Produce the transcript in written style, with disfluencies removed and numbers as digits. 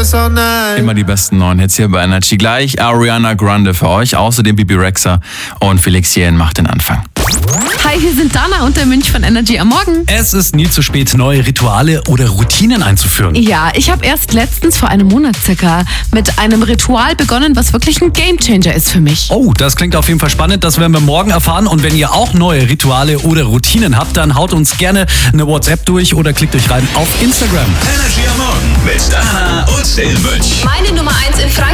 Immer die besten neuen Hits hier bei Energy. Gleich Ariana Grande für euch. Außerdem Bibi Rexha und Felix Jähn macht den Anfang. Hi, hier sind Dana und der Münch von Energy am Morgen. Es ist nie zu spät, neue Rituale oder Routinen einzuführen. Ja, ich habe erst letztens vor einem Monat circa mit einem Ritual begonnen, was wirklich ein Gamechanger ist für mich. Oh, das klingt auf jeden Fall spannend. Das werden wir morgen erfahren. Und wenn ihr auch neue Rituale oder Routinen habt, dann haut uns gerne eine WhatsApp durch oder klickt euch rein auf Instagram. Energy am Morgen mit Dana und Münch. Meine Nummer 1 in Frankreich.